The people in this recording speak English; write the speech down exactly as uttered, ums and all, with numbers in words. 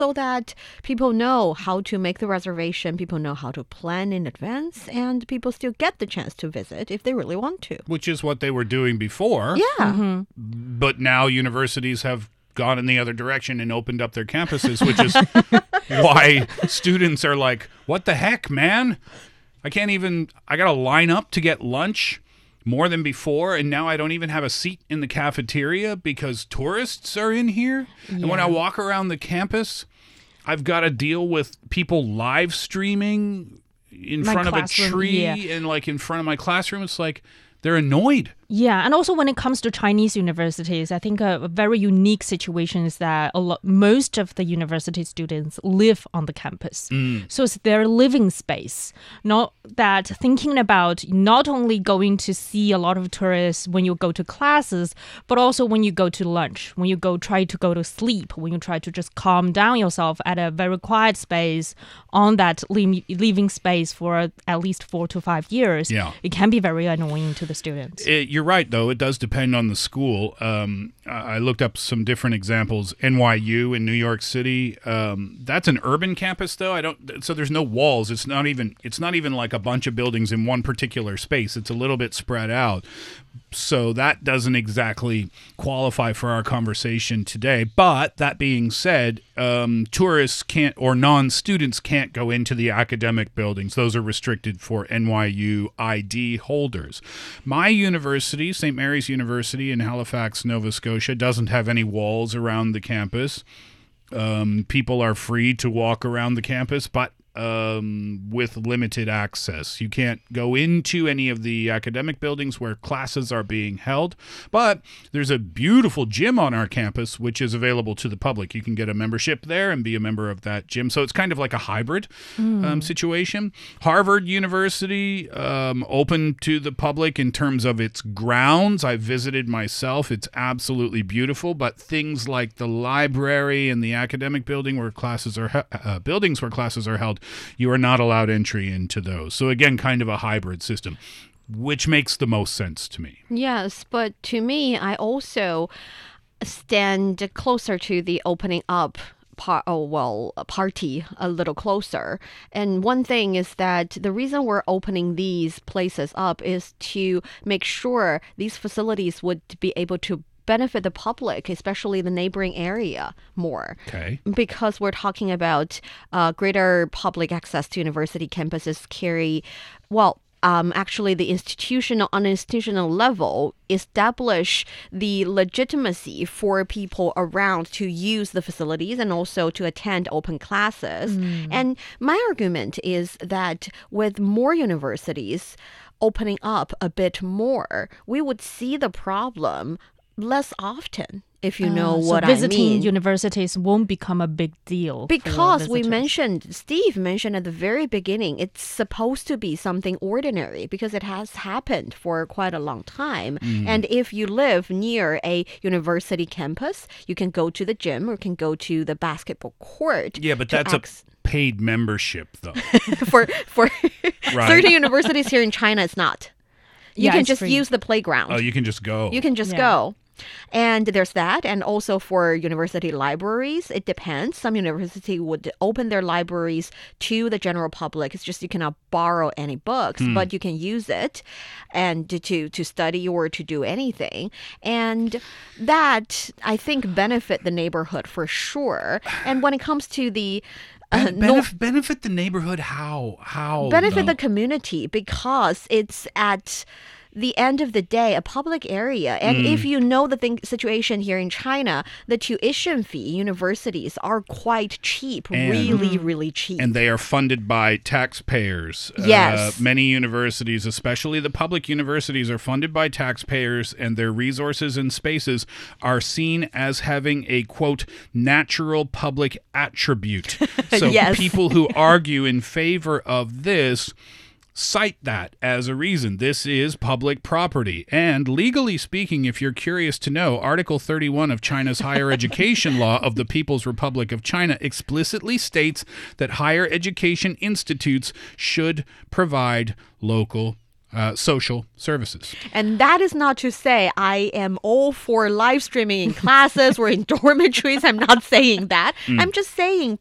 so that people know how to make the reservation, people know how to plan in advance, and people still get the chance to visit if they really want to. Which is what they were doing before. Yeah. Mm-hmm. But now universities have gone in the other direction and opened up their campuses, which is why students are like, what the heck, man? I can't even, I got to line up to get lunch more than before, and now I don't even have a seat in the cafeteria because tourists are in here. Yeah. And when I walk around the campus, I've got to deal with people live streaming in my front classroom, of a tree yeah. and like in front of my classroom. It's like they're annoyed. Yeah, and also when it comes to Chinese universities, I think a, a very unique situation is that a lot, most of the university students live on the campus. Mm. So it's their living space. Not that thinking about not only going to see a lot of tourists when you go to classes, but also when you go to lunch, when you go try to go to sleep, when you try to just calm down yourself at a very quiet space on that li- living space for at least four to five years. Yeah. It can be very annoying to the students. It, you're right, though. It does depend on the school. Um, I looked up some different examples. N Y U in New York City. Um, that's an urban campus, though. I don't. So there's no walls. It's not even. It's not even like a bunch of buildings in one particular space. It's a little bit spread out. So that doesn't exactly qualify for our conversation today. But that being said, um, tourists can't or non-students can't go into the academic buildings. Those are restricted for N Y U I D holders. My university, Saint Mary's University in Halifax, Nova Scotia, doesn't have any walls around the campus. Um, people are free to walk around the campus, but um, with limited access. You can't go into any of the academic buildings where classes are being held, but there's a beautiful gym on our campus which is available to the public. You can get a membership there and be a member of that gym. So it's kind of like a hybrid mm. um, situation. Harvard University, um, open to the public in terms of its grounds. I visited myself. It's absolutely beautiful, but things like the library and the academic building where classes are he- uh, buildings where classes are held, you are not allowed entry into those. So again, kind of a hybrid system, which makes the most sense to me. Yes, but to me, I also stand closer to the opening up Par- oh, well, party a little closer. And one thing is that the reason we're opening these places up is to make sure these facilities would be able to benefit the public, especially the neighboring area, more. Okay. Because we're talking about uh, greater public access to university campuses carry, well, Um, actually, the institutional, on an institutional level, establish the legitimacy for people around to use the facilities and also to attend open classes. Mm. And my argument is that with more universities opening up a bit more, we would see the problem less often, if you know uh, what so visiting I mean. universities won't become a big deal. Because we mentioned, Steve mentioned at the very beginning, it's supposed to be something ordinary because it has happened for quite a long time. Mm. And if you live near a university campus, you can go to the gym or can go to the basketball court. Yeah, but that's ac- a paid membership, though. for for right. certain universities here in China, it's not. You yeah, can just free. use the playground. Oh, you can just go. You can just yeah. go. And there's that. And also for university libraries, it depends. Some university would open their libraries to the general public. It's just you cannot borrow any books, hmm. but you can use it and to, to study or to do anything. And that, I think, benefit the neighborhood for sure. And when it comes to the Uh, benef- no, benefit the neighborhood how? How? Benefit though? the community because it's at the end of the day a public area. And mm. if you know the thing, situation here in China, the tuition fee universities are quite cheap, and, really, really cheap. And they are funded by taxpayers. Yes. Uh, many universities, especially the public universities, are funded by taxpayers, and their resources and spaces are seen as having a, quote, natural public attribute. So yes. people who argue in favor of this cite that as a reason. This is public property. And legally speaking, if you're curious to know, Article thirty-one of China's Higher Education Law of the People's Republic of China explicitly states that higher education institutes should provide local uh, social services. And that is not to say I am all for live streaming in classes or in dormitories. I'm not saying that. I'm just saying